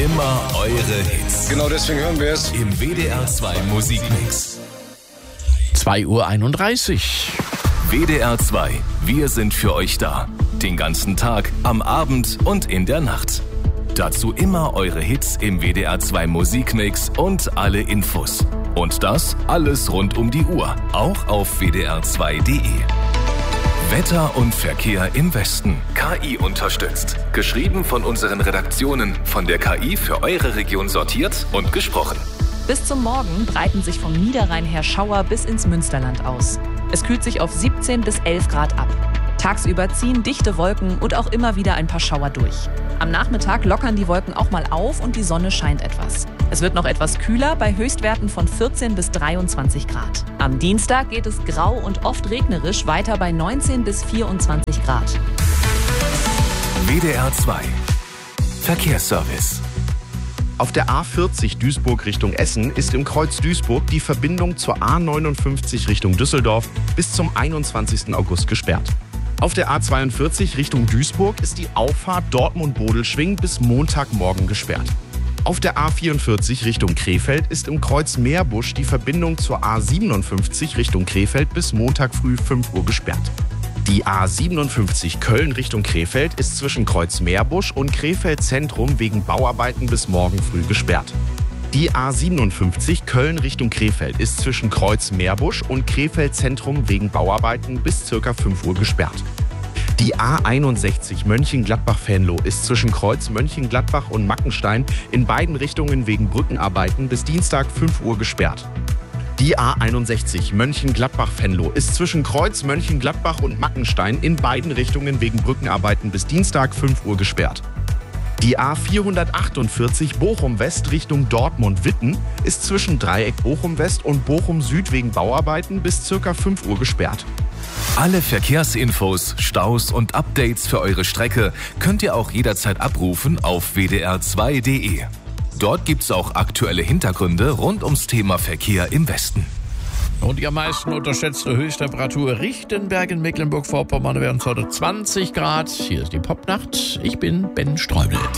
immer eure Hits. Genau deswegen hören wir es Im WDR 2 Musikmix. 2:31 Uhr. WDR 2, wir sind für euch da. Den ganzen Tag, am Abend und in der Nacht. Dazu immer eure Hits im WDR 2 Musikmix und alle Infos. Und das alles rund um die Uhr, auch auf wdr2.de. Wetter und Verkehr im Westen. KI unterstützt. Geschrieben von unseren Redaktionen, von der KI für eure Region sortiert und gesprochen. Bis zum Morgen breiten sich vom Niederrhein her Schauer bis ins Münsterland aus. Es kühlt sich auf 17 bis 11 Grad ab. Tagsüber ziehen dichte Wolken und auch immer wieder ein paar Schauer durch. Am Nachmittag lockern die Wolken auch mal auf und die Sonne scheint etwas. Es wird noch etwas kühler bei Höchstwerten von 14 bis 23 Grad. Am Dienstag geht es grau und oft regnerisch weiter bei 19 bis 24 Grad. WDR 2 Verkehrsservice. Auf der A40 Duisburg Richtung Essen ist im Kreuz Duisburg die Verbindung zur A59 Richtung Düsseldorf bis zum 21. August gesperrt. Auf der A42 Richtung Duisburg ist die Auffahrt Dortmund-Bodelschwingh bis Montagmorgen gesperrt. Auf der A44 Richtung Krefeld ist im Kreuz Meerbusch die Verbindung zur A57 Richtung Krefeld bis Montag früh 5 Uhr gesperrt. Die A57 Köln Richtung Krefeld ist zwischen Kreuz Meerbusch und Krefeld Zentrum wegen Bauarbeiten bis morgen früh gesperrt. Die A57 Köln Richtung Krefeld ist zwischen Kreuz Meerbusch und Krefeld Zentrum wegen Bauarbeiten bis ca. 5 Uhr gesperrt. Die A61 Mönchengladbach-Venlo ist zwischen Kreuz Mönchengladbach und Mackenstein in beiden Richtungen wegen Brückenarbeiten bis Dienstag 5 Uhr gesperrt. Die A61 Mönchengladbach-Venlo ist zwischen Kreuz Mönchengladbach und Mackenstein in beiden Richtungen wegen Brückenarbeiten bis Dienstag 5 Uhr gesperrt. Die A448 Bochum-West Richtung Dortmund-Witten ist zwischen Dreieck Bochum-West und Bochum-Süd wegen Bauarbeiten bis ca. 5 Uhr gesperrt. Alle Verkehrsinfos, Staus und Updates für eure Strecke könnt ihr auch jederzeit abrufen auf wdr2.de. Dort gibt's auch aktuelle Hintergründe rund ums Thema Verkehr im Westen. Und die am meisten unterschätzte Höchsttemperatur Richtenberg in Mecklenburg-Vorpommern wären es heute 20 Grad. Hier ist die Popnacht. Ich bin Ben Streubel.